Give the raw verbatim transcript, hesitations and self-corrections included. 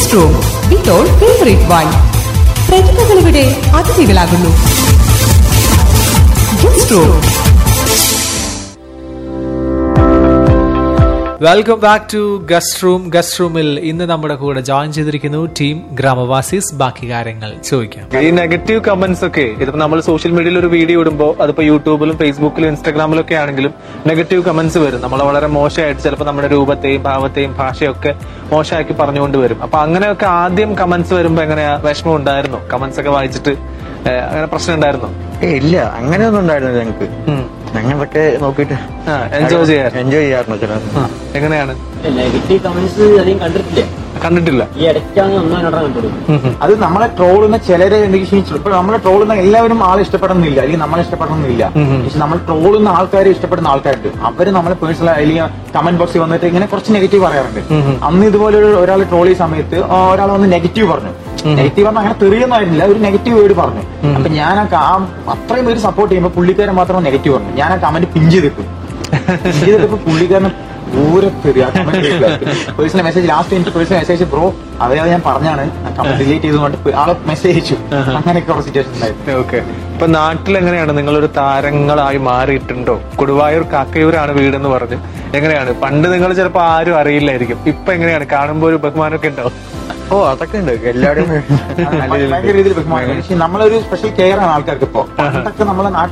Guest room with all favourite wine. പ്രതിഭകളിവിടെ അതിഥികളാകുന്നു. Guest room. Welcome back to guest room. Guest റൂമിൽ ഇന്ന് നമ്മുടെ കൂടെ join ചെയ്തിരിക്കുന്നു ടീം ഗ്രാമവാസീസ്. ബാക്കി കാര്യങ്ങൾ ചോദിക്കാം. ഈ നെഗറ്റീവ് കമന്റ്സ് ഒക്കെ ഇതിപ്പോ നമ്മൾ സോഷ്യൽ മീഡിയയിൽ ഒരു വീഡിയോ ഇടുമ്പോൾ അതിപ്പോ യൂട്യൂബിലും ഫേസ്ബുക്കിലും ഇൻസ്റ്റാഗ്രാമിലും ഒക്കെ ആണെങ്കിലും നെഗറ്റീവ് കമന്റ്സ് വരും. നമ്മളെ വളരെ മോശമായിട്ട് ചിലപ്പോൾ നമ്മുടെ രൂപത്തെയും ഭാവത്തെയും ഭാഷയൊക്കെ മോശമാക്കി പറഞ്ഞുകൊണ്ട് വരും. അപ്പൊ അങ്ങനെയൊക്കെ ആദ്യം കമന്റ്സ് വരുമ്പോ എങ്ങനെയാ, വിഷമം ഉണ്ടായിരുന്നോ? കമന്റ്സ് ഒക്കെ വായിച്ചിട്ട് അങ്ങനെ പ്രശ്നം ഉണ്ടായിരുന്നോ? ഏ ഇല്ല, അങ്ങനെയൊന്നും ഉണ്ടായിരുന്നില്ല ഞങ്ങൾക്ക്. ഞങ്ങളൊക്കെ നോക്കിട്ട് എൻജോയ് ചെയ്യാൻ എൻജോയ് ചെയ്യാറുണ്ട് ചില. എങ്ങനെയാണ്? നെഗറ്റീവ് കമന്റ്സ് അധികം കണ്ടിട്ടില്ല. കണ്ടിട്ടില്ല. ഈ ഇടയ്ക്കാണ് ഒന്നോ രണ്ടോ കണ്ടുള്ളൂ. അത് നമ്മളെ ട്രോളുന്ന ചിലരെ ഇപ്പൊ നമ്മളെ ട്രോളുന്ന എല്ലാവരും ആളെ ഇഷ്ടപ്പെടണമെന്നില്ല, അല്ലെങ്കിൽ നമ്മളെ ഇഷ്ടപ്പെടണമെന്നില്ല. പക്ഷെ നമ്മൾ ട്രോളുന്ന ആൾക്കാരെ ഇഷ്ടപ്പെടുന്ന ആൾക്കാരുണ്ട്. അവര് നമ്മളെ പേഴ്സണൽ അല്ലെങ്കിൽ കമന്റ് ബോക്സിൽ വന്നിട്ട് ഇങ്ങനെ കുറച്ച് നെഗറ്റീവ് പറയാറുണ്ട്. അന്ന് ഇതുപോലെ ഒരാൾ ട്രോൾ ചെയ്യുന്ന സമയത്ത് ഒരാൾ വന്ന് നെഗറ്റീവ് പറഞ്ഞു. നെഗറ്റീവ് പറഞ്ഞാൽ അങ്ങനെ തെറിയൊന്നായിരുന്നില്ല, ഒരു നെഗറ്റീവ് വേർഡ് പറഞ്ഞു. അപ്പൊ ഞാൻ ആ അത്രയും പേര് സപ്പോർട്ട് ചെയ്യുമ്പോൾ പുള്ളിക്കാരൻ മാത്രം നെഗറ്റീവ് പറഞ്ഞു. ഞാൻ ആ കമന്റ് പിൻ ചെയ്തിട്ടു. പിൻ ചെയ്തിട്ടപ്പോ പുള്ളിക്കാരൻ പേഴ്സണൽ മെസ്സേജ് ലാസ്റ്റ് എനിക്ക് പേഴ്സണൽ മെസ്സേജ് ബ്രോ അതായത് ഞാൻ പറഞ്ഞാണ് കമന്റ് ഡിലീറ്റ് ചെയ്തുകൊണ്ട് ആളെ മെസ്സേജ് അയച്ചു. അങ്ങനെയൊക്കെ സിറ്റുവേഷൻ ഉണ്ടായിരുന്നു. ഓക്കെ. ഇപ്പൊ നാട്ടിൽ എങ്ങനെയാണ്? നിങ്ങളൊരു താരങ്ങളായി മാറിയിട്ടുണ്ടോ? കൊടുവായൂർ കാക്കയൂരാണ് വീടെന്ന് പറഞ്ഞ് എങ്ങനെയാണ്? പണ്ട് നിങ്ങൾ ചിലപ്പോ ആരും അറിയില്ലായിരിക്കും. ഇപ്പൊ എങ്ങനെയാണ്? കാണുമ്പോ ഒരു ബഹുമാനമൊക്കെ ഉണ്ടോ? ഓ അതൊക്കെ ഉണ്ട് എല്ലാവരും ഭയങ്കര രീതിയിൽ ബഹുമാനം. പക്ഷെ നമ്മളൊരു സ്പെഷ്യൽ കെയർ ആണ് ആൾക്കാർക്ക്. ഇപ്പൊ പണ്ടൊക്കെ നമ്മളെ നാട്ടിൽ